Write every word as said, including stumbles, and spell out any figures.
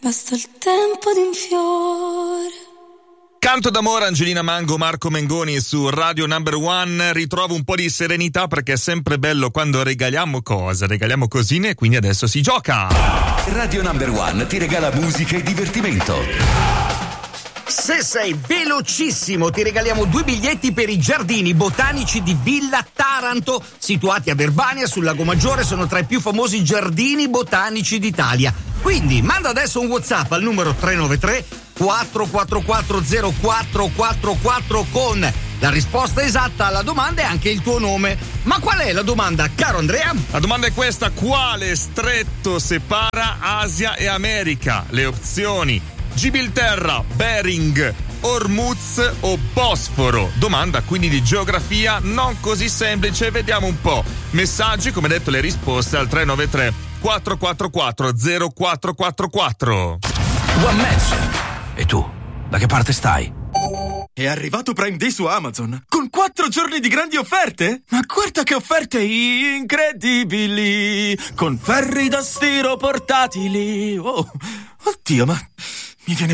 basta il tempo di un fiore. Canto d'amore, Angelina Mango, Marco Mengoni su Radio Number One. Ritrovo un po' di serenità perché è sempre bello quando regaliamo cose, regaliamo cosine e quindi adesso si gioca. Radio Number One ti regala musica e divertimento. Se sei velocissimo ti regaliamo due biglietti per i giardini botanici di Villa Taranto, situati a Verbania sul Lago Maggiore. Sono tra i più famosi giardini botanici d'Italia. Quindi manda adesso un WhatsApp al numero tre nove tre quattro quattro quattro zero quattro quattro quattro con la risposta esatta alla domanda e anche il tuo nome. Ma qual è la domanda, caro Andrea? La domanda è questa: quale stretto separa Asia e America? Le opzioni: Gibilterra, Bering, Hormuz o Bosforo. Domanda quindi di geografia non così semplice, vediamo un po'. Messaggi, come detto, le risposte al tre nove tre quattro quattro quattro zero quattro quattro quattro. One Match. E tu, da che parte stai? È arrivato Prime Day su Amazon con quattro giorni di grandi offerte? Ma guarda che offerte incredibili! Con ferri da stiro portatili. Oh, oddio, ma mi viene